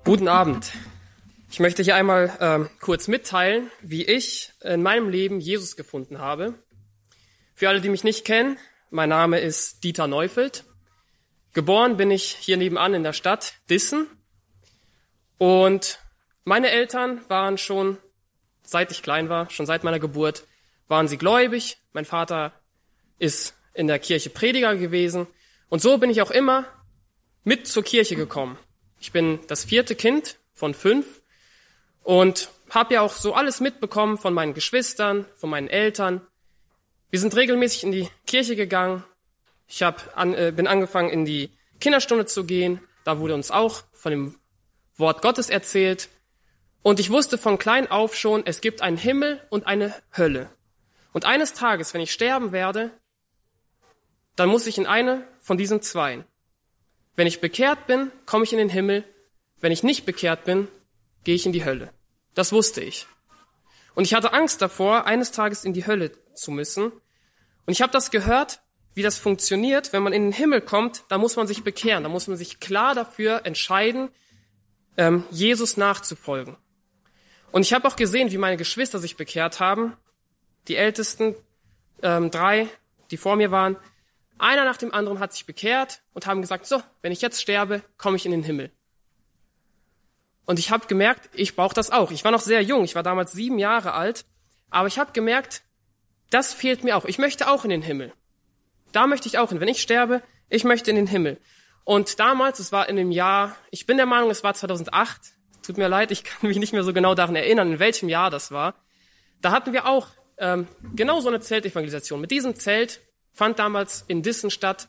Guten Abend. Ich möchte hier einmal kurz mitteilen, wie ich in meinem Leben Jesus gefunden habe. Für alle, die mich nicht kennen, mein Name ist Dieter Neufeld. Geboren bin ich hier nebenan in der Stadt Dissen. Und meine Eltern waren schon, seit ich klein war, schon seit meiner Geburt, waren sie gläubig. Mein Vater ist in der Kirche Prediger gewesen. Und so bin ich auch immer mit zur Kirche gekommen. Ich bin das 4. Kind von 5 und habe ja auch so alles mitbekommen von meinen Geschwistern, von meinen Eltern. Wir sind regelmäßig in die Kirche gegangen. Ich bin angefangen, in die Kinderstunde zu gehen. Da wurde uns auch von dem Wort Gottes erzählt. Und ich wusste von klein auf schon, es gibt einen Himmel und eine Hölle. Und eines Tages, wenn ich sterben werde, dann muss ich in eine von diesen zweien. Wenn ich bekehrt bin, komme ich in den Himmel. Wenn ich nicht bekehrt bin, gehe ich in die Hölle. Das wusste ich. Und ich hatte Angst davor, eines Tages in die Hölle zu müssen. Und ich habe das gehört, wie das funktioniert. Wenn man in den Himmel kommt, da muss man sich bekehren. Da muss man sich klar dafür entscheiden, Jesus nachzufolgen. Und ich habe auch gesehen, wie meine Geschwister sich bekehrt haben. Die ältesten 3, die vor mir waren, einer nach dem anderen hat sich bekehrt und haben gesagt, so, wenn ich jetzt sterbe, komme ich in den Himmel. Und ich habe gemerkt, ich brauche das auch. Ich war noch sehr jung, ich war damals 7 Jahre alt, aber ich habe gemerkt, das fehlt mir auch. Ich möchte auch in den Himmel. Da möchte ich auch hin. Wenn ich sterbe, ich möchte in den Himmel. Und damals, es war in dem Jahr, ich bin der Meinung, es war 2008, tut mir leid, ich kann mich nicht mehr so genau daran erinnern, in welchem Jahr das war. Da hatten wir auch genau so eine Zeltevangelisation. Mit diesem Zelt fand damals in Dissen statt.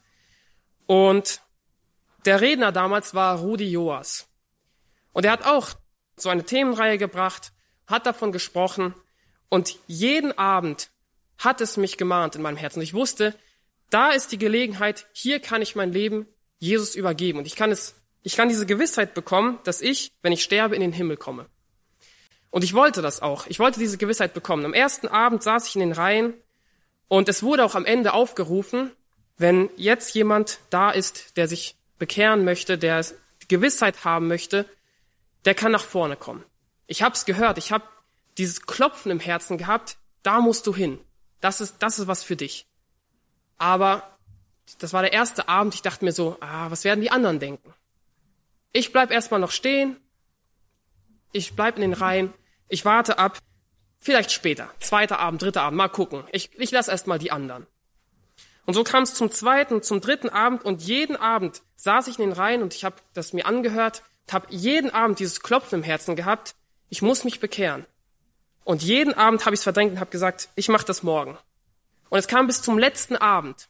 Und der Redner damals war Rudi Joas. Und er hat auch so eine Themenreihe gebracht, hat davon gesprochen. Und jeden Abend hat es mich gemahnt in meinem Herzen. Ich wusste, da ist die Gelegenheit, hier kann ich mein Leben Jesus übergeben. Und ich kann diese Gewissheit bekommen, dass ich, wenn ich sterbe, in den Himmel komme. Und ich wollte das auch. Ich wollte diese Gewissheit bekommen. Am ersten Abend saß ich in den Reihen. Und es wurde auch am Ende aufgerufen, wenn jetzt jemand da ist, der sich bekehren möchte, der die Gewissheit haben möchte, der kann nach vorne kommen. Ich habe es gehört, ich habe dieses Klopfen im Herzen gehabt, da musst du hin. Das ist was für dich. Aber das war der erste Abend, ich dachte mir so, was werden die anderen denken? Ich bleib erstmal noch stehen, ich bleib in den Reihen, ich warte ab. Vielleicht später, 2. Abend, 3. Abend, mal gucken. Ich lasse erst mal die anderen. Und so kam es zum 2., zum 3. Abend und jeden Abend saß ich in den Reihen und ich habe das mir angehört, habe jeden Abend dieses Klopfen im Herzen gehabt, ich muss mich bekehren. Und jeden Abend habe ich es verdrängt und habe gesagt, ich mache das morgen. Und es kam bis zum letzten Abend.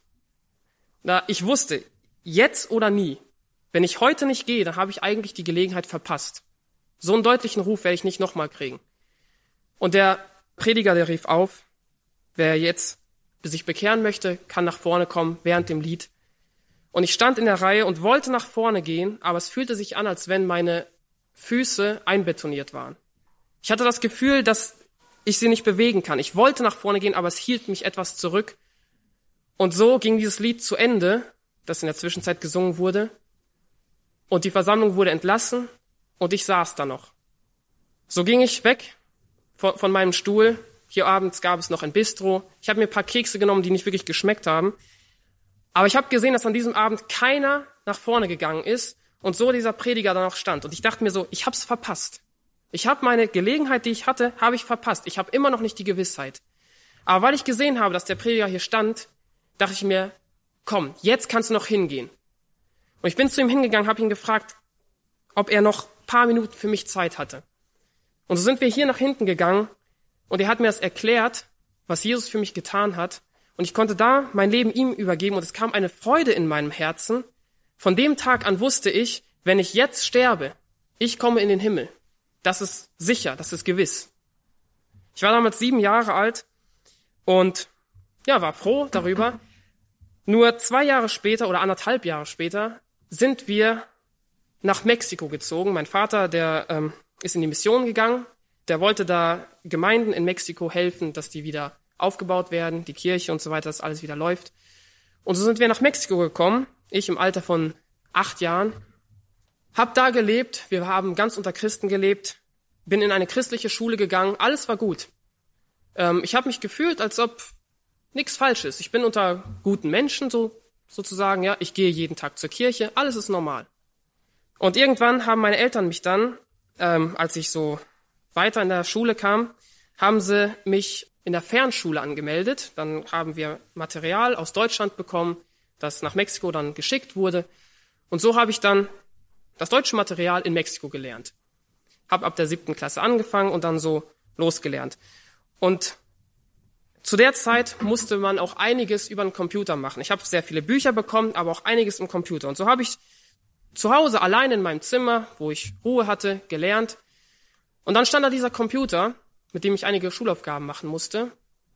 Ich wusste, jetzt oder nie. Wenn ich heute nicht gehe, dann habe ich eigentlich die Gelegenheit verpasst. So einen deutlichen Ruf werde ich nicht nochmal kriegen. Und der Prediger, der rief auf, wer jetzt sich bekehren möchte, kann nach vorne kommen während dem Lied. Und ich stand in der Reihe und wollte nach vorne gehen, aber es fühlte sich an, als wenn meine Füße einbetoniert waren. Ich hatte das Gefühl, dass ich sie nicht bewegen kann. Ich wollte nach vorne gehen, aber es hielt mich etwas zurück. Und so ging dieses Lied zu Ende, das in der Zwischenzeit gesungen wurde. Und die Versammlung wurde entlassen und ich saß da noch. So ging ich weg von meinem Stuhl. Hier abends gab es noch ein Bistro. Ich habe mir ein paar Kekse genommen, die nicht wirklich geschmeckt haben. Aber ich habe gesehen, dass an diesem Abend keiner nach vorne gegangen ist und so dieser Prediger da noch stand. Und ich dachte mir so, ich habe es verpasst. Ich habe meine Gelegenheit, die ich hatte, habe ich verpasst. Ich habe immer noch nicht die Gewissheit. Aber weil ich gesehen habe, dass der Prediger hier stand, dachte ich mir, komm, jetzt kannst du noch hingehen. Und ich bin zu ihm hingegangen, habe ihn gefragt, ob er noch ein paar Minuten für mich Zeit hatte. Und so sind wir hier nach hinten gegangen und er hat mir das erklärt, was Jesus für mich getan hat. Und ich konnte da mein Leben ihm übergeben und es kam eine Freude in meinem Herzen. Von dem Tag an wusste ich, wenn ich jetzt sterbe, ich komme in den Himmel. Das ist sicher, das ist gewiss. Ich war damals 7 Jahre alt und war froh darüber. Nur 2 Jahre später oder 1,5 Jahre später sind wir nach Mexiko gezogen. Mein Vater, der ist in die Mission gegangen. Der wollte da Gemeinden in Mexiko helfen, dass die wieder aufgebaut werden, die Kirche und so weiter, dass alles wieder läuft. Und so sind wir nach Mexiko gekommen. Ich im Alter von 8 Jahren Hab da gelebt, wir haben ganz unter Christen gelebt, bin in eine christliche Schule gegangen, alles war gut. Ich habe mich gefühlt, als ob nichts falsch ist. Ich bin unter guten Menschen sozusagen, ja. Ich gehe jeden Tag zur Kirche, alles ist normal. Und irgendwann haben meine Eltern mich dann, als ich so weiter in der Schule kam, haben sie mich in der Fernschule angemeldet. Dann haben wir Material aus Deutschland bekommen, das nach Mexiko dann geschickt wurde. Und so habe ich dann das deutsche Material in Mexiko gelernt. Hab ab der 7. Klasse angefangen und dann so losgelernt. Und zu der Zeit musste man auch einiges über den Computer machen. Ich habe sehr viele Bücher bekommen, aber auch einiges im Computer. Und so habe ich zu Hause allein in meinem Zimmer, wo ich Ruhe hatte, gelernt. Und dann stand da dieser Computer, mit dem ich einige Schulaufgaben machen musste.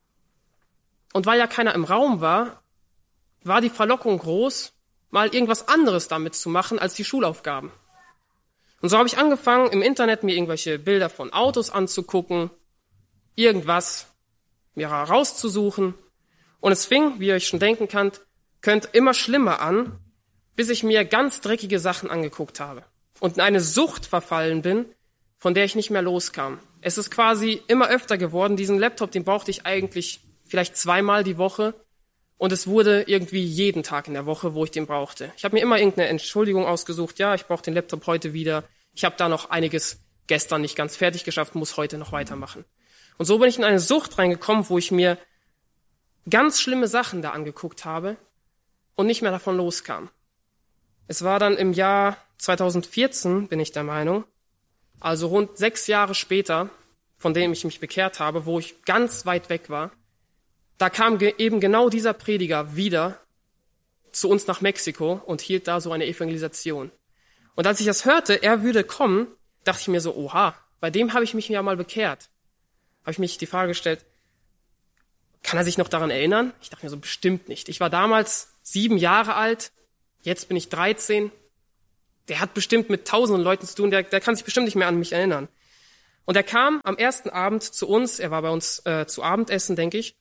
Und weil ja keiner im Raum war, war die Verlockung groß, mal irgendwas anderes damit zu machen als die Schulaufgaben. Und so habe ich angefangen, im Internet mir irgendwelche Bilder von Autos anzugucken, irgendwas mir rauszusuchen. Und es fing, wie ihr euch schon denken könnt, immer schlimmer an, bis ich mir ganz dreckige Sachen angeguckt habe und in eine Sucht verfallen bin, von der ich nicht mehr loskam. Es ist quasi immer öfter geworden. Diesen Laptop, den brauchte ich eigentlich vielleicht 2-mal die Woche. Und es wurde irgendwie jeden Tag in der Woche, wo ich den brauchte. Ich habe mir immer irgendeine Entschuldigung ausgesucht. Ja, ich brauche den Laptop heute wieder. Ich habe da noch einiges gestern nicht ganz fertig geschafft, muss heute noch weitermachen. Und so bin ich in eine Sucht reingekommen, wo ich mir ganz schlimme Sachen da angeguckt habe und nicht mehr davon loskam. Es war dann im Jahr 2014, bin ich der Meinung, also rund 6 Jahre später, von dem ich mich bekehrt habe, wo ich ganz weit weg war. Da kam eben genau dieser Prediger wieder zu uns nach Mexiko und hielt da so eine Evangelisation. Und als ich das hörte, er würde kommen, dachte ich mir so, oha, bei dem habe ich mich ja mal bekehrt. Habe ich mich die Frage gestellt, kann er sich noch daran erinnern? Ich dachte mir so, bestimmt nicht. Ich war damals 7 Jahre alt, jetzt bin ich 13. Der hat bestimmt mit tausenden Leuten zu tun, der kann sich bestimmt nicht mehr an mich erinnern. Und er kam am ersten Abend zu uns, er war bei uns zu Abendessen, denke ich.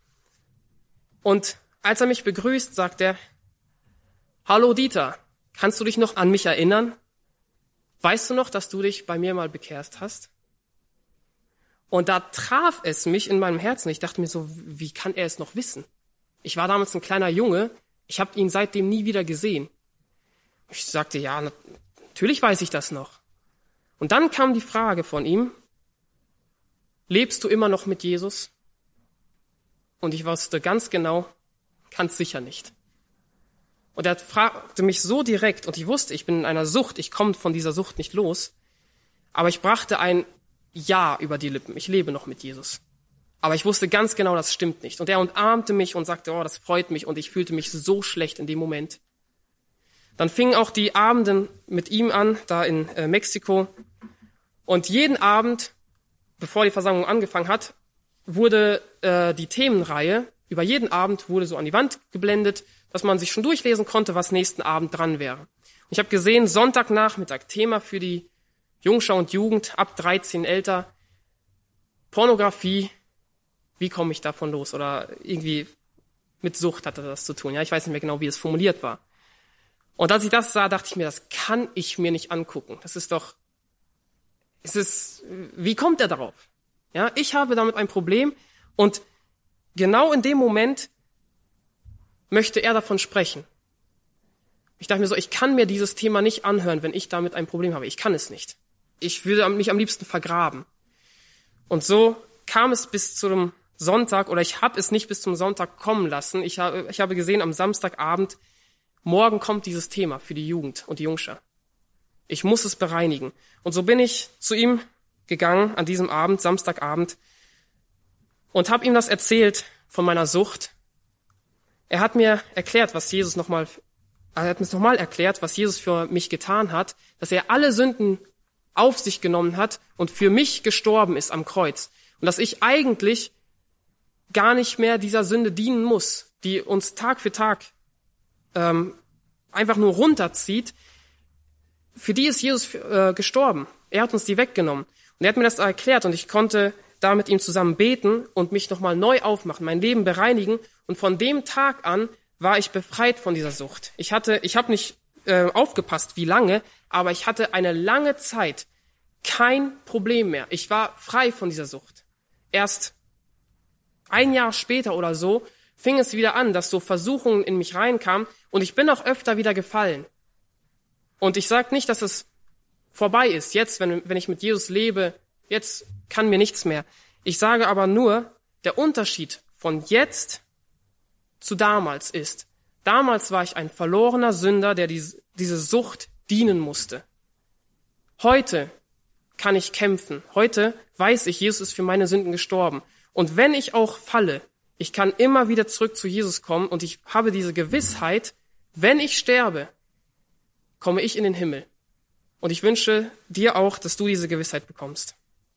Und als er mich begrüßt, sagt er, hallo Dieter, kannst du dich noch an mich erinnern? Weißt du noch, dass du dich bei mir mal bekehrt hast? Und da traf es mich in meinem Herzen. Ich dachte mir so, wie kann er es noch wissen? Ich war damals ein kleiner Junge, ich habe ihn seitdem nie wieder gesehen. Ich sagte, ja, natürlich weiß ich das noch. Und dann kam die Frage von ihm, lebst du immer noch mit Jesus? Und ich wusste ganz genau, ganz sicher nicht. Und er fragte mich so direkt, und ich wusste, ich bin in einer Sucht, ich komme von dieser Sucht nicht los, aber ich brachte ein Ja über die Lippen, ich lebe noch mit Jesus. Aber ich wusste ganz genau, das stimmt nicht. Und er umarmte mich und sagte, oh, das freut mich, und ich fühlte mich so schlecht in dem Moment. Dann fingen auch die Abenden mit ihm an, da in Mexiko. Und jeden Abend, bevor die Versammlung angefangen hat, wurde die Themenreihe, über jeden Abend wurde so an die Wand geblendet, dass man sich schon durchlesen konnte, was nächsten Abend dran wäre. Und ich habe gesehen, Sonntagnachmittag, Thema für die Jungschau und Jugend, ab 13 älter, Pornografie, wie komme ich davon los? Oder irgendwie mit Sucht hatte das zu tun. Ja, ich weiß nicht mehr genau, wie es formuliert war. Und als ich das sah, dachte ich mir, das kann ich mir nicht angucken. Wie kommt er darauf? Ja, ich habe damit ein Problem, und genau in dem Moment möchte er davon sprechen. Ich dachte mir so, ich kann mir dieses Thema nicht anhören, wenn ich damit ein Problem habe. Ich kann es nicht. Ich würde mich am liebsten vergraben. Und so kam es bis zum Sonntag, oder ich habe es nicht bis zum Sonntag kommen lassen. Ich habe gesehen, am Samstagabend, morgen kommt dieses Thema für die Jugend und die Jungschar. Ich muss es bereinigen. Und so bin ich zu ihm gegangen an diesem Abend, Samstagabend, und habe ihm das erzählt von meiner Sucht. Er hat mir erklärt, was Jesus nochmal erklärt, was Jesus für mich getan hat, dass er alle Sünden auf sich genommen hat und für mich gestorben ist am Kreuz. Und dass ich eigentlich gar nicht mehr dieser Sünde dienen muss, die uns Tag für Tag einfach nur runterzieht. Für die ist Jesus gestorben. Er hat uns die weggenommen. Und er hat mir das erklärt, und ich konnte da mit ihm zusammen beten und mich nochmal neu aufmachen, mein Leben bereinigen. Und von dem Tag an war ich befreit von dieser Sucht. Ich habe nicht aufgepasst, wie lange, aber ich hatte eine lange Zeit kein Problem mehr. Ich war frei von dieser Sucht. Erst ein Jahr später oder so fing es wieder an, dass so Versuchungen in mich reinkamen und ich bin auch öfter wieder gefallen. Und ich sage nicht, dass es vorbei ist. Jetzt, wenn ich mit Jesus lebe, jetzt kann mir nichts mehr. Ich sage aber nur, der Unterschied von jetzt zu damals ist, damals war ich ein verlorener Sünder, der diese Sucht dienen musste. Heute kann ich kämpfen. Heute weiß ich, Jesus ist für meine Sünden gestorben. Und wenn ich auch falle, ich kann immer wieder zurück zu Jesus kommen und ich habe diese Gewissheit, wenn ich sterbe, komme ich in den Himmel. Und ich wünsche dir auch, dass du diese Gewissheit bekommst.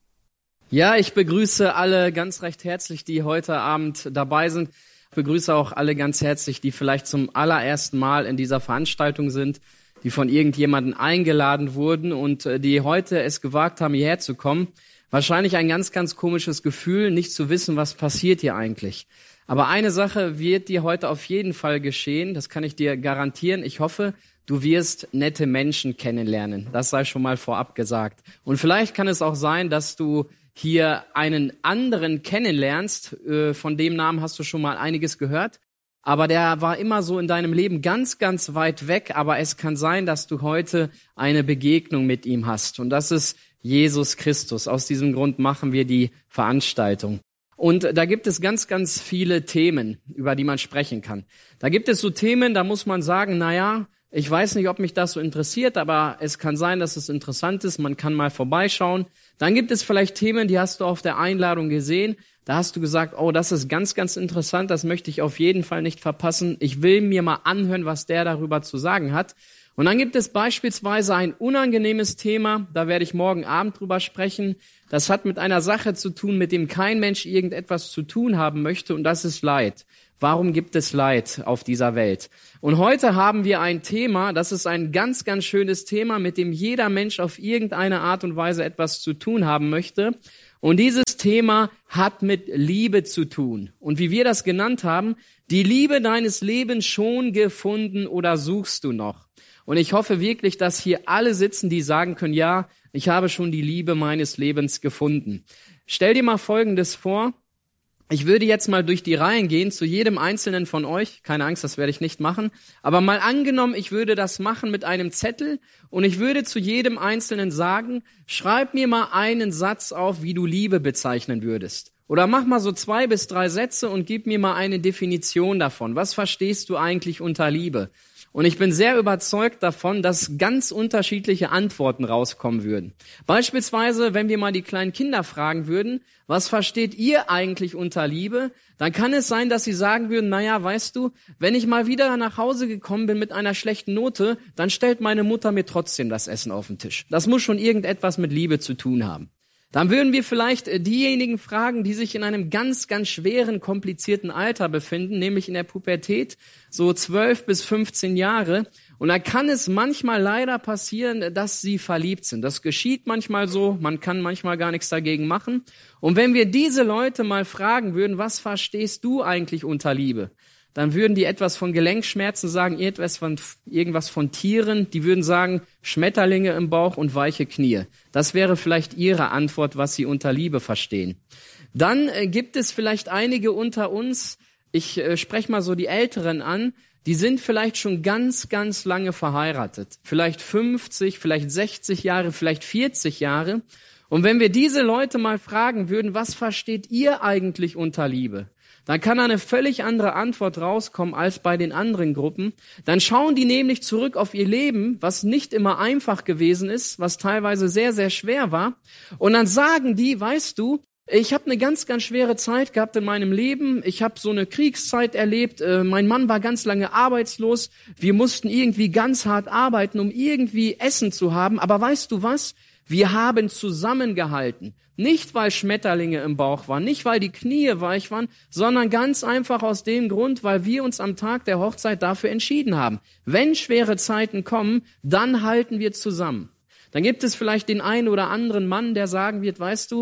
Ja, ich begrüße alle ganz recht herzlich, die heute Abend dabei sind. Ich begrüße auch alle ganz herzlich, die vielleicht zum allerersten Mal in dieser Veranstaltung sind, die von irgendjemandem eingeladen wurden und die heute es gewagt haben, hierher zu kommen. Wahrscheinlich ein ganz, ganz komisches Gefühl, nicht zu wissen, was passiert hier eigentlich. Aber eine Sache wird dir heute auf jeden Fall geschehen, das kann ich dir garantieren. Ich hoffe, du wirst nette Menschen kennenlernen. Das sei schon mal vorab gesagt. Und vielleicht kann es auch sein, dass du hier einen anderen kennenlernst. Von dem Namen hast du schon mal einiges gehört. Aber der war immer so in deinem Leben ganz, ganz weit weg. Aber es kann sein, dass du heute eine Begegnung mit ihm hast. Und das ist Jesus Christus. Aus diesem Grund machen wir die Veranstaltung. Und da gibt es ganz, ganz viele Themen, über die man sprechen kann. Da gibt es so Themen, da muss man sagen, naja, ich weiß nicht, ob mich das so interessiert, aber es kann sein, dass es interessant ist. Man kann mal vorbeischauen. Dann gibt es vielleicht Themen, die hast du auf der Einladung gesehen. Da hast du gesagt, oh, das ist ganz, ganz interessant. Das möchte ich auf jeden Fall nicht verpassen. Ich will mir mal anhören, was der darüber zu sagen hat. Und dann gibt es beispielsweise ein unangenehmes Thema. Da werde ich morgen Abend drüber sprechen. Das hat mit einer Sache zu tun, mit dem kein Mensch irgendetwas zu tun haben möchte. Und das ist Leid. Warum gibt es Leid auf dieser Welt? Und heute haben wir ein Thema, das ist ein ganz, ganz schönes Thema, mit dem jeder Mensch auf irgendeine Art und Weise etwas zu tun haben möchte. Und dieses Thema hat mit Liebe zu tun. Und wie wir das genannt haben, die Liebe deines Lebens schon gefunden oder suchst du noch? Und ich hoffe wirklich, dass hier alle sitzen, die sagen können, ja, ich habe schon die Liebe meines Lebens gefunden. Stell dir mal Folgendes vor. Ich würde jetzt mal durch die Reihen gehen zu jedem Einzelnen von euch. Keine Angst, das werde ich nicht machen. Aber mal angenommen, ich würde das machen mit einem Zettel und ich würde zu jedem Einzelnen sagen, schreib mir mal einen Satz auf, wie du Liebe bezeichnen würdest. Oder mach mal so 2 bis 3 Sätze und gib mir mal eine Definition davon. Was verstehst du eigentlich unter Liebe? Und ich bin sehr überzeugt davon, dass ganz unterschiedliche Antworten rauskommen würden. Beispielsweise, wenn wir mal die kleinen Kinder fragen würden, was versteht ihr eigentlich unter Liebe? Dann kann es sein, dass sie sagen würden, naja, weißt du, wenn ich mal wieder nach Hause gekommen bin mit einer schlechten Note, dann stellt meine Mutter mir trotzdem das Essen auf den Tisch. Das muss schon irgendetwas mit Liebe zu tun haben. Dann würden wir vielleicht diejenigen fragen, die sich in einem ganz, ganz schweren, komplizierten Alter befinden, nämlich in der Pubertät, so 12 bis 15 Jahre. Und da kann es manchmal leider passieren, dass sie verliebt sind. Das geschieht manchmal so, man kann manchmal gar nichts dagegen machen. Und wenn wir diese Leute mal fragen würden, was verstehst du eigentlich unter Liebe? Dann würden die etwas von Gelenkschmerzen sagen, irgendwas von Tieren. Die würden sagen, Schmetterlinge im Bauch und weiche Knie. Das wäre vielleicht ihre Antwort, was sie unter Liebe verstehen. Dann gibt es vielleicht einige unter uns, ich spreche mal so die Älteren an, die sind vielleicht schon ganz, ganz lange verheiratet. Vielleicht 50, vielleicht 60 Jahre, vielleicht 40 Jahre. Und wenn wir diese Leute mal fragen würden, was versteht ihr eigentlich unter Liebe? Dann kann eine völlig andere Antwort rauskommen als bei den anderen Gruppen. Dann schauen die nämlich zurück auf ihr Leben, was nicht immer einfach gewesen ist, was teilweise sehr, sehr schwer war. Und dann sagen die, weißt du, ich habe eine ganz, ganz schwere Zeit gehabt in meinem Leben. Ich habe so eine Kriegszeit erlebt. Mein Mann war ganz lange arbeitslos. Wir mussten irgendwie ganz hart arbeiten, um irgendwie Essen zu haben. Aber weißt du was? Wir haben zusammengehalten. Nicht, weil Schmetterlinge im Bauch waren, nicht, weil die Knie weich waren, sondern ganz einfach aus dem Grund, weil wir uns am Tag der Hochzeit dafür entschieden haben. Wenn schwere Zeiten kommen, dann halten wir zusammen. Dann gibt es vielleicht den einen oder anderen Mann, der sagen wird, weißt du,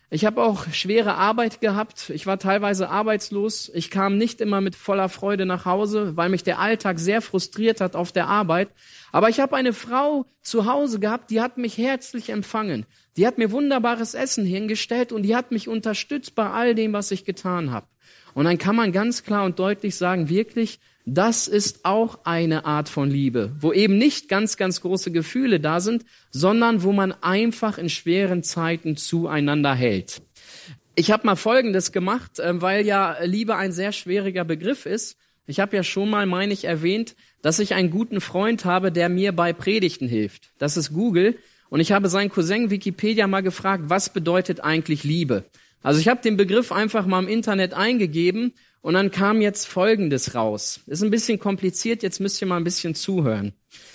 Ich habe auch schwere Arbeit gehabt. Ich war teilweise arbeitslos. Ich kam nicht immer mit voller Freude nach Hause, weil mich der Alltag sehr frustriert hat auf der Arbeit. Aber ich habe eine Frau zu Hause gehabt, die hat mich herzlich empfangen. Die hat mir wunderbares Essen hingestellt und die hat mich unterstützt bei all dem, was ich getan habe. Und dann kann man ganz klar und deutlich sagen, wirklich, das ist auch eine Art von Liebe, wo eben nicht ganz, ganz große Gefühle da sind, sondern wo man einfach in schweren Zeiten zueinander hält. Ich habe mal Folgendes gemacht, weil ja Liebe ein sehr schwieriger Begriff ist. Ich habe ja schon mal, meine ich, erwähnt, dass ich einen guten Freund habe, der mir bei Predigten hilft. Das ist Google. Und ich habe seinen Cousin Wikipedia mal gefragt, was bedeutet eigentlich Liebe? Also ich habe den Begriff einfach mal im Internet eingegeben und dann kam jetzt Folgendes raus. Ist ein bisschen kompliziert, jetzt müsst ihr mal ein bisschen zuhören.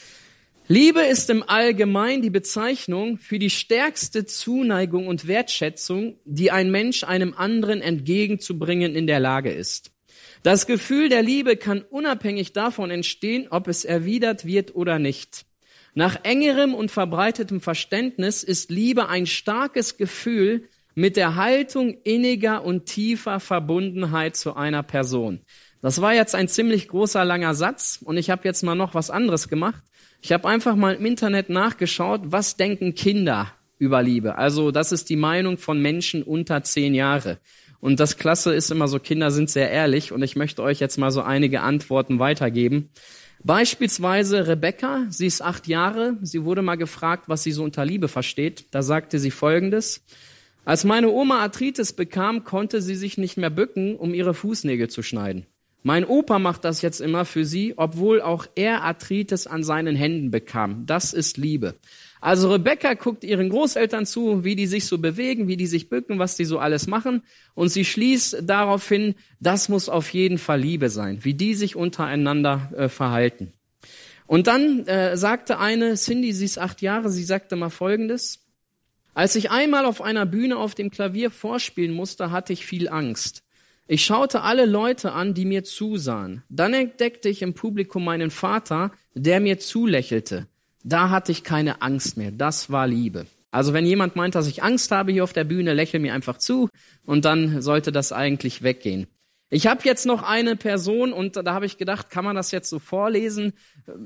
Liebe ist im Allgemeinen die Bezeichnung für die stärkste Zuneigung und Wertschätzung, die ein Mensch einem anderen entgegenzubringen in der Lage ist. Das Gefühl der Liebe kann unabhängig davon entstehen, ob es erwidert wird oder nicht. Nach engerem und verbreitetem Verständnis ist Liebe ein starkes Gefühl mit der Haltung inniger und tiefer Verbundenheit zu einer Person. Das war jetzt ein ziemlich großer, langer Satz und ich habe jetzt mal noch was anderes gemacht. Ich habe einfach mal im Internet nachgeschaut, was denken Kinder über Liebe. Also das ist die Meinung von Menschen unter 10 Jahre. Und das Klasse ist immer so, Kinder sind sehr ehrlich und ich möchte euch jetzt mal so einige Antworten weitergeben. Beispielsweise Rebecca, sie ist 8 Jahre, sie wurde mal gefragt, was sie so unter Liebe versteht. Da sagte sie Folgendes: Als meine Oma Arthritis bekam, konnte sie sich nicht mehr bücken, um ihre Fußnägel zu schneiden. Mein Opa macht das jetzt immer für sie, obwohl auch er Arthritis an seinen Händen bekam. Das ist Liebe. Also Rebecca guckt ihren Großeltern zu, wie die sich so bewegen, wie die sich bücken, was die so alles machen. Und sie schließt darauf hin, das muss auf jeden Fall Liebe sein, wie die sich untereinander verhalten. Und dann sagte eine, Cindy, sie ist 8 Jahre, sie sagte mal Folgendes: Als ich einmal auf einer Bühne auf dem Klavier vorspielen musste, hatte ich viel Angst. Ich schaute alle Leute an, die mir zusahen. Dann entdeckte ich im Publikum meinen Vater, der mir zulächelte. Da hatte ich keine Angst mehr. Das war Liebe. Also wenn jemand meint, dass ich Angst habe hier auf der Bühne, lächel mir einfach zu und dann sollte das eigentlich weggehen. Ich habe jetzt noch eine Person und da habe ich gedacht, kann man das jetzt so vorlesen?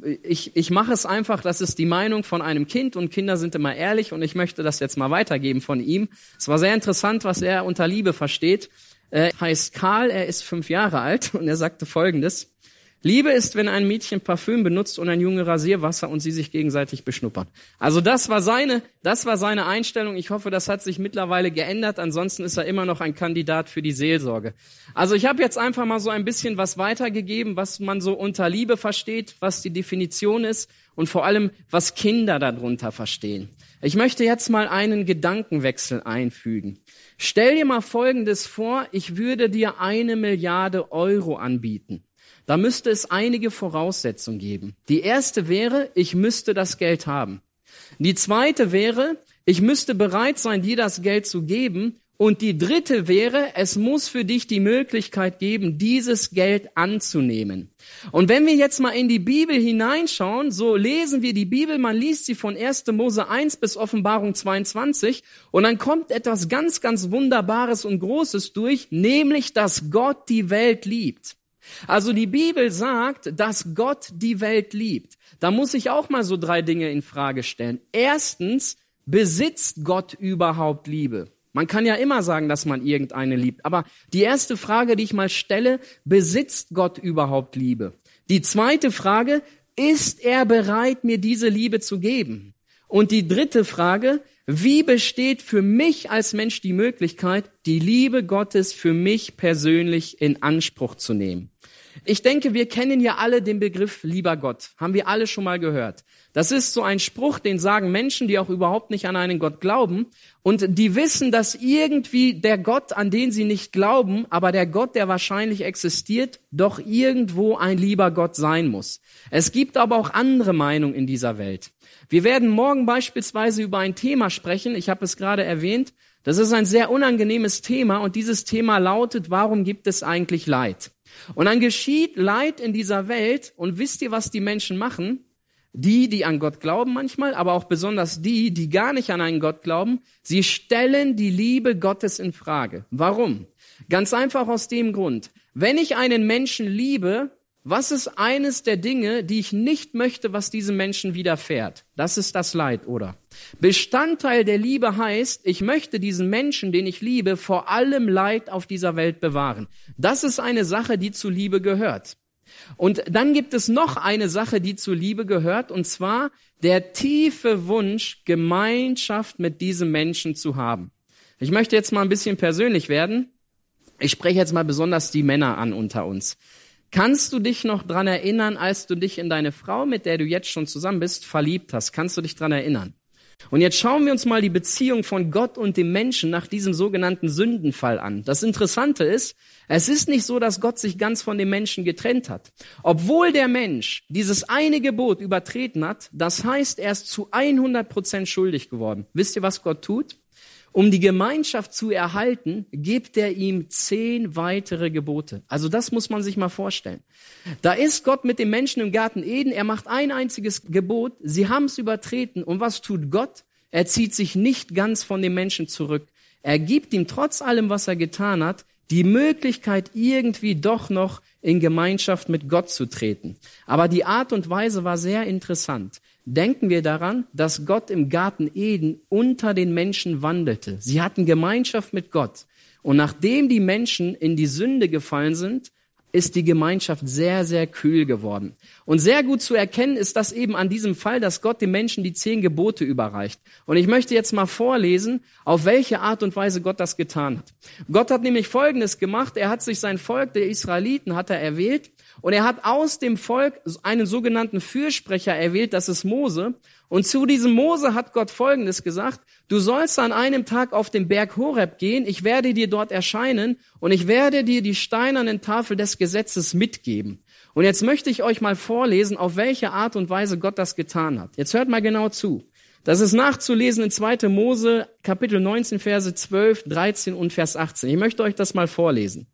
Ich mache es einfach, das ist die Meinung von einem Kind und Kinder sind immer ehrlich und ich möchte das jetzt mal weitergeben von ihm. Es war sehr interessant, was er unter Liebe versteht. Er heißt Karl, er ist 5 Jahre alt und er sagte Folgendes: Liebe ist, wenn ein Mädchen Parfüm benutzt und ein Junge Rasierwasser und sie sich gegenseitig beschnuppern. Also das war seine Einstellung. Ich hoffe, das hat sich mittlerweile geändert. Ansonsten ist er immer noch ein Kandidat für die Seelsorge. Also ich habe jetzt einfach mal so ein bisschen was weitergegeben, was man so unter Liebe versteht, was die Definition ist und vor allem, was Kinder darunter verstehen. Ich möchte jetzt mal einen Gedankenwechsel einfügen. Stell dir mal Folgendes vor: Ich würde dir 1 Milliarde Euro anbieten. Da müsste es einige Voraussetzungen geben. Die erste wäre, ich müsste das Geld haben. Die zweite wäre, ich müsste bereit sein, dir das Geld zu geben. Und die dritte wäre, es muss für dich die Möglichkeit geben, dieses Geld anzunehmen. Und wenn wir jetzt mal in die Bibel hineinschauen, so lesen wir die Bibel, man liest sie von 1. Mose 1 bis Offenbarung 22 und dann kommt etwas ganz, ganz Wunderbares und Großes durch, nämlich, dass Gott die Welt liebt. Also die Bibel sagt, dass Gott die Welt liebt. Da muss ich auch mal so 3 Dinge in Frage stellen. Erstens, besitzt Gott überhaupt Liebe? Man kann ja immer sagen, dass man irgendeine liebt. Aber die erste Frage, die ich mal stelle: Besitzt Gott überhaupt Liebe? Die zweite Frage: Ist er bereit, mir diese Liebe zu geben? Und die dritte Frage: Wie besteht für mich als Mensch die Möglichkeit, die Liebe Gottes für mich persönlich in Anspruch zu nehmen? Ich denke, wir kennen ja alle den Begriff lieber Gott. Haben wir alle schon mal gehört. Das ist so ein Spruch, den sagen Menschen, die auch überhaupt nicht an einen Gott glauben. Und die wissen, dass irgendwie der Gott, an den sie nicht glauben, aber der Gott, der wahrscheinlich existiert, doch irgendwo ein lieber Gott sein muss. Es gibt aber auch andere Meinungen in dieser Welt. Wir werden morgen beispielsweise über ein Thema sprechen. Ich habe es gerade erwähnt. Das ist ein sehr unangenehmes Thema und dieses Thema lautet: Warum gibt es eigentlich Leid? Und dann geschieht Leid in dieser Welt und wisst ihr, was die Menschen machen? die an Gott glauben manchmal, aber auch besonders die gar nicht an einen Gott glauben, sie stellen die Liebe Gottes in Frage. Warum? Ganz einfach aus dem Grund, wenn ich einen Menschen liebe, was ist eines der Dinge, die ich nicht möchte, was diesem Menschen widerfährt? Das ist das Leid, oder? Bestandteil der Liebe heißt, ich möchte diesen Menschen, den ich liebe, vor allem Leid auf dieser Welt bewahren. Das ist eine Sache, die zur Liebe gehört. Und dann gibt es noch eine Sache, die zur Liebe gehört, und zwar der tiefe Wunsch, Gemeinschaft mit diesem Menschen zu haben. Ich möchte jetzt mal ein bisschen persönlich werden. Ich spreche jetzt mal besonders die Männer an unter uns. Kannst du dich noch dran erinnern, als du dich in deine Frau, mit der du jetzt schon zusammen bist, verliebt hast? Kannst du dich dran erinnern? Und jetzt schauen wir uns mal die Beziehung von Gott und dem Menschen nach diesem sogenannten Sündenfall an. Das Interessante ist, es ist nicht so, dass Gott sich ganz von dem Menschen getrennt hat. Obwohl der Mensch dieses eine Gebot übertreten hat, das heißt, er ist zu 100% schuldig geworden. Wisst ihr, was Gott tut? Um die Gemeinschaft zu erhalten, gibt er ihm 10 weitere Gebote. Also das muss man sich mal vorstellen. Da ist Gott mit dem Menschen im Garten Eden, er macht ein einziges Gebot, sie haben es übertreten. Und was tut Gott? Er zieht sich nicht ganz von dem Menschen zurück. Er gibt ihm trotz allem, was er getan hat, die Möglichkeit, irgendwie doch noch in Gemeinschaft mit Gott zu treten. Aber die Art und Weise war sehr interessant. Denken wir daran, dass Gott im Garten Eden unter den Menschen wandelte. Sie hatten Gemeinschaft mit Gott. Und nachdem die Menschen in die Sünde gefallen sind, ist die Gemeinschaft sehr, sehr kühl geworden. Und sehr gut zu erkennen ist das eben an diesem Fall, dass Gott dem Menschen die 10 Gebote überreicht. Und ich möchte jetzt mal vorlesen, auf welche Art und Weise Gott das getan hat. Gott hat nämlich Folgendes gemacht. Er hat sich sein Volk, der Israeliten, hat er erwählt. Und er hat aus dem Volk einen sogenannten Fürsprecher erwählt, das ist Mose. Und zu diesem Mose hat Gott Folgendes gesagt: Du sollst an einem Tag auf den Berg Horeb gehen, ich werde dir dort erscheinen und ich werde dir die steinernen Tafel des Gesetzes mitgeben. Und jetzt möchte ich euch mal vorlesen, auf welche Art und Weise Gott das getan hat. Jetzt hört mal genau zu. Das ist nachzulesen in 2. Mose, Kapitel 19, Verse 12, 13 und Vers 18. Ich möchte euch das mal vorlesen.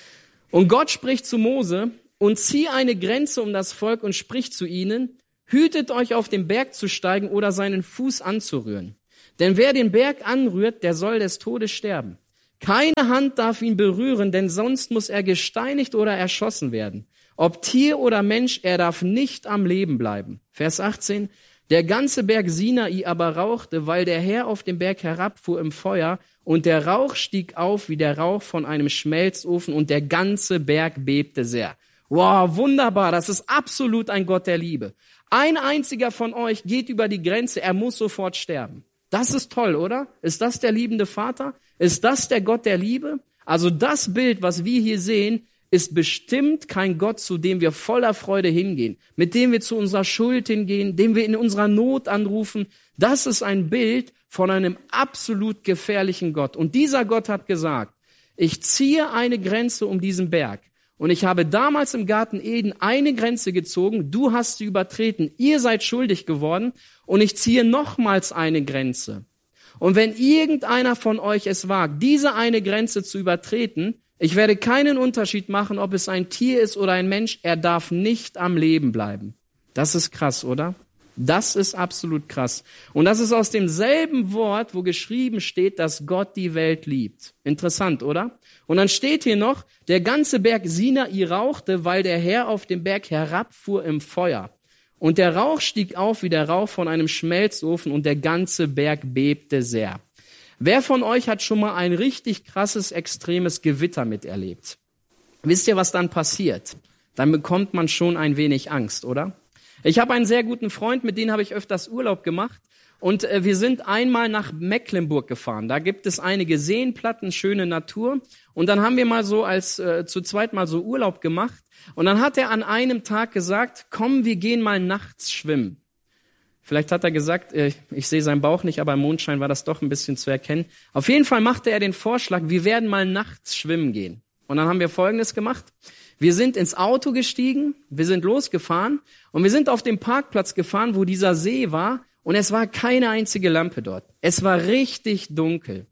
Und Gott spricht zu Mose: Und zieh eine Grenze um das Volk und sprich zu ihnen: Hütet euch, auf den Berg zu steigen oder seinen Fuß anzurühren. Denn wer den Berg anrührt, der soll des Todes sterben. Keine Hand darf ihn berühren, denn sonst muss er gesteinigt oder erschossen werden. Ob Tier oder Mensch, er darf nicht am Leben bleiben. Vers 18. Der ganze Berg Sinai aber rauchte, weil der Herr auf den Berg herabfuhr im Feuer, und der Rauch stieg auf wie der Rauch von einem Schmelzofen, und der ganze Berg bebte sehr. Wow, wunderbar, das ist absolut ein Gott der Liebe. Ein einziger von euch geht über die Grenze, er muss sofort sterben. Das ist toll, oder? Ist das der liebende Vater? Ist das der Gott der Liebe? Also das Bild, was wir hier sehen, ist bestimmt kein Gott, zu dem wir voller Freude hingehen, mit dem wir zu unserer Schuld hingehen, den wir in unserer Not anrufen. Das ist ein Bild von einem absolut gefährlichen Gott. Und dieser Gott hat gesagt: Ich ziehe eine Grenze um diesen Berg. Und ich habe damals im Garten Eden eine Grenze gezogen, du hast sie übertreten, ihr seid schuldig geworden, und ich ziehe nochmals eine Grenze. Und wenn irgendeiner von euch es wagt, diese eine Grenze zu übertreten, ich werde keinen Unterschied machen, ob es ein Tier ist oder ein Mensch, er darf nicht am Leben bleiben. Das ist krass, oder? Das ist absolut krass. Und das ist aus demselben Wort, wo geschrieben steht, dass Gott die Welt liebt. Interessant, oder? Und dann steht hier noch: Der ganze Berg Sinai rauchte, weil der Herr auf den Berg herabfuhr im Feuer. Und der Rauch stieg auf wie der Rauch von einem Schmelzofen, und der ganze Berg bebte sehr. Wer von euch hat schon mal ein richtig krasses, extremes Gewitter miterlebt? Wisst ihr, was dann passiert? Dann bekommt man schon ein wenig Angst, oder? Ich habe einen sehr guten Freund, mit dem habe ich öfters Urlaub gemacht. Und wir sind einmal nach Mecklenburg gefahren. Da gibt es einige Seenplatten, schöne Natur. Und dann haben wir mal so zu zweit mal so Urlaub gemacht. Und dann hat er an einem Tag gesagt: Komm, wir gehen mal nachts schwimmen. Vielleicht hat er gesagt, ich sehe seinen Bauch nicht, aber im Mondschein war das doch ein bisschen zu erkennen. Auf jeden Fall machte er den Vorschlag, wir werden mal nachts schwimmen gehen. Und dann haben wir Folgendes gemacht. Wir sind ins Auto gestiegen, wir sind losgefahren und wir sind auf dem Parkplatz gefahren, wo dieser See war, und es war keine einzige Lampe dort. Es war richtig dunkel.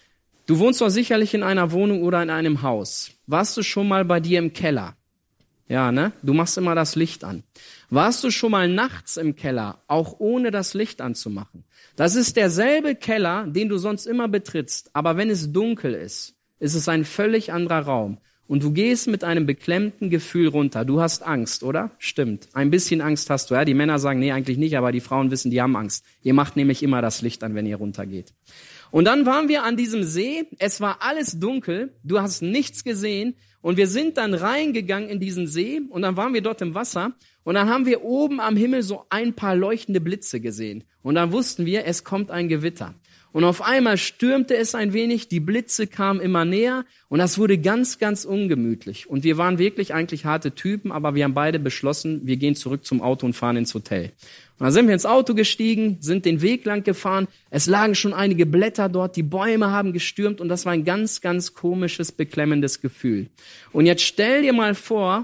Du wohnst doch sicherlich in einer Wohnung oder in einem Haus. Warst du schon mal bei dir im Keller? Ja, ne? Du machst immer das Licht an. Warst du schon mal nachts im Keller, auch ohne das Licht anzumachen? Das ist derselbe Keller, den du sonst immer betrittst, aber wenn es dunkel ist es ein völlig anderer Raum. Und du gehst mit einem beklemmten Gefühl runter. Du hast Angst, oder? Stimmt. Ein bisschen Angst hast du. Ja? Die Männer sagen, nee, eigentlich nicht, aber die Frauen wissen, die haben Angst. Ihr macht nämlich immer das Licht an, wenn ihr runtergeht. Und dann waren wir an diesem See. Es war alles dunkel. Du hast nichts gesehen. Und wir sind dann reingegangen in diesen See. Und dann waren wir dort im Wasser. Und dann haben wir oben am Himmel so ein paar leuchtende Blitze gesehen. Und dann wussten wir, es kommt ein Gewitter. Und auf einmal stürmte es ein wenig, die Blitze kamen immer näher und das wurde ganz, ganz ungemütlich. Und wir waren wirklich eigentlich harte Typen, aber wir haben beide beschlossen, wir gehen zurück zum Auto und fahren ins Hotel. Und dann sind wir ins Auto gestiegen, sind den Weg lang gefahren, es lagen schon einige Blätter dort, die Bäume haben gestürmt und das war ein ganz, ganz komisches, beklemmendes Gefühl. Und jetzt stell dir mal vor,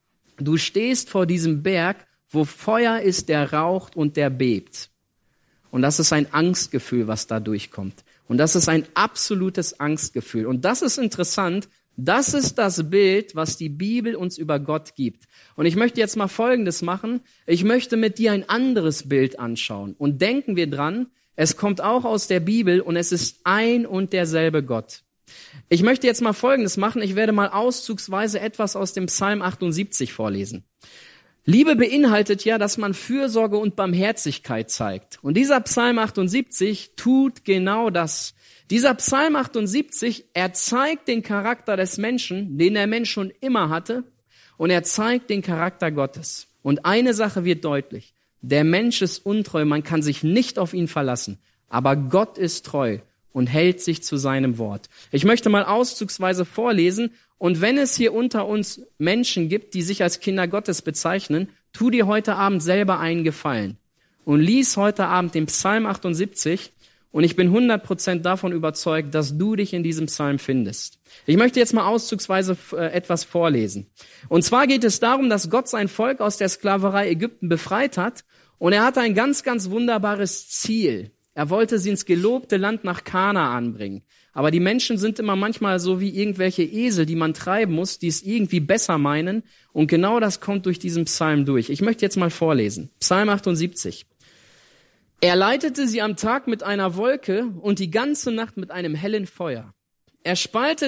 du stehst vor diesem Berg, wo Feuer ist, der raucht und der bebt. Und das ist ein Angstgefühl, was da durchkommt. Und das ist ein absolutes Angstgefühl. Und das ist interessant. Das ist das Bild, was die Bibel uns über Gott gibt. Und ich möchte jetzt mal Folgendes machen. Ich möchte mit dir ein anderes Bild anschauen. Und denken wir dran, es kommt auch aus der Bibel und es ist ein und derselbe Gott. Ich möchte jetzt mal Folgendes machen. Ich werde mal auszugsweise etwas aus dem Psalm 78 vorlesen. Liebe beinhaltet ja, dass man Fürsorge und Barmherzigkeit zeigt. Und dieser Psalm 78 tut genau das. Dieser Psalm 78, er zeigt den Charakter des Menschen, den der Mensch schon immer hatte, und er zeigt den Charakter Gottes. Und eine Sache wird deutlich. Der Mensch ist untreu, man kann sich nicht auf ihn verlassen. Aber Gott ist treu und hält sich zu seinem Wort. Ich möchte mal auszugsweise vorlesen. Und wenn es hier unter uns Menschen gibt, die sich als Kinder Gottes bezeichnen, tu dir heute Abend selber einen Gefallen und lies heute Abend den Psalm 78 und ich bin 100% davon überzeugt, dass du dich in diesem Psalm findest. Ich möchte jetzt mal auszugsweise etwas vorlesen. Und zwar geht es darum, dass Gott sein Volk aus der Sklaverei Ägypten befreit hat und er hatte ein ganz, ganz wunderbares Ziel. Er wollte sie ins gelobte Land nach Kanaan bringen. Aber die Menschen sind immer manchmal so wie irgendwelche Esel, die man treiben muss, die es irgendwie besser meinen. Und genau das kommt durch diesen Psalm durch. Ich möchte jetzt mal vorlesen. Psalm 78. Er leitete sie am Tag mit einer Wolke und die ganze Nacht mit einem hellen Feuer. Er spaltete